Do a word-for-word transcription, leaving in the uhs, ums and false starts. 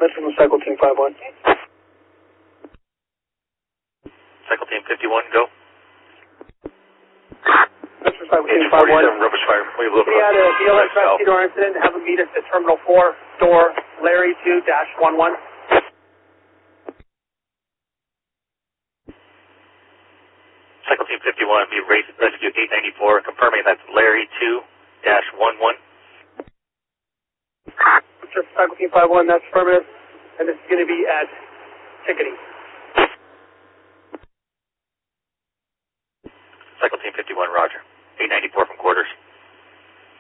Metro from Cycle Team five one. Cycle Team fifty-one, go. Metro Cycle Team five one. Rubbish fire. We have a little We had a D L S rescue door incident. Have them meet us at Terminal four, door Larry two dash one one. Cycle Team fifty-one, be race rescue eight ninety-four, confirming that's Larry two dash one one. Cycle Team five one, that's affirmative. And this is going to be at ticketing. Cycle Team fifty-one, roger. eight ninety-four from quarters.